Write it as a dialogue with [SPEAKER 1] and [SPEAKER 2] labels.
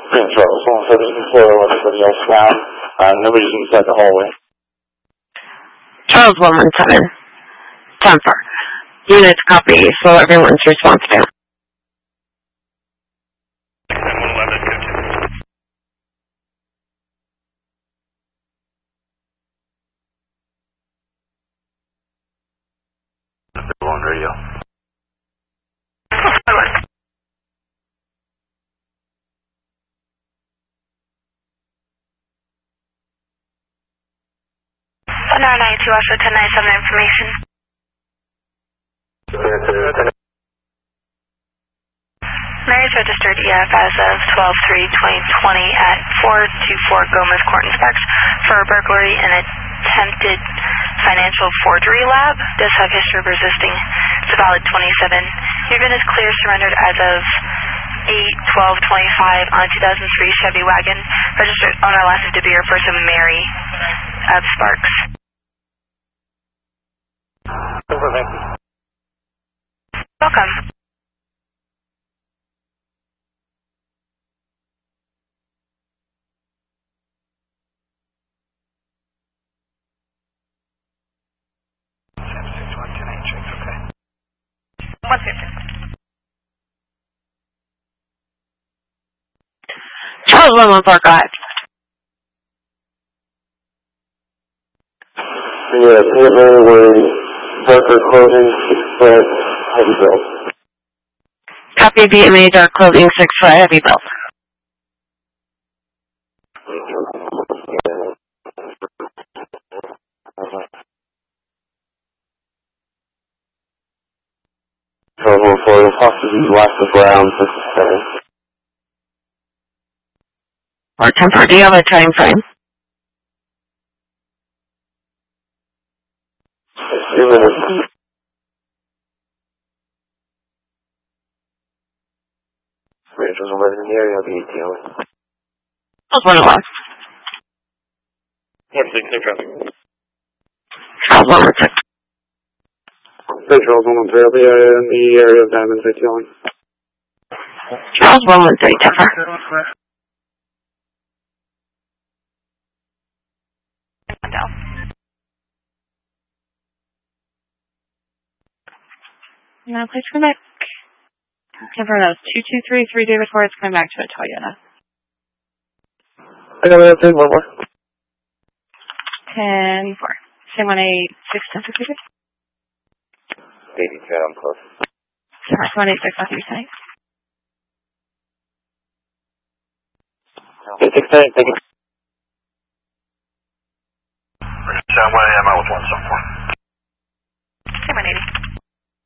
[SPEAKER 1] Prince Charles, 170 floor, everybody else down. Nobody's inside the hallway.
[SPEAKER 2] Charles 117. Denver. Units copy, so everyone's responsible.
[SPEAKER 1] On radio.
[SPEAKER 3] Center 92, also 1097 information. Mary's registered EF as of 12/3/2020 at 424 Gomez Court and Sparks for burglary and attempted financial forgery lab. Does have history of resisting. It's a valid 27. Unit is clear, surrendered as of 8/12/25 on 2003 Chevy wagon. Registered owner last name to be referred to Mary of Sparks.
[SPEAKER 1] Over, thank you.
[SPEAKER 3] Welcome.
[SPEAKER 2] Charles 114, go ahead.
[SPEAKER 1] Yeah, apparently wearing darker clothing, 6 foot, heavy build.
[SPEAKER 2] Copy BMA dark clothing, 6 foot, heavy build.
[SPEAKER 1] Charles 114, possibly glasses round, 57.
[SPEAKER 2] Or temper, do you have a time frame?
[SPEAKER 1] 2 minutes. Rachel's living in the area, I'll be 18.
[SPEAKER 2] Charles 101.
[SPEAKER 1] Yep, 6 traffic.
[SPEAKER 2] Charles 116.
[SPEAKER 1] Charles 113, I'll be in the area of Diamond 61.
[SPEAKER 2] Charles 113, temper.
[SPEAKER 4] No, please come back. Confirm that was 2233 David Ford. It's coming back to a Toyota.
[SPEAKER 1] I got that, 1 more.
[SPEAKER 4] 10-4. Same 186-1063.
[SPEAKER 1] 82, I'm close.
[SPEAKER 4] Sorry, 186 off your site.
[SPEAKER 1] 869, thank you.
[SPEAKER 5] Sound way, I'm out with 174.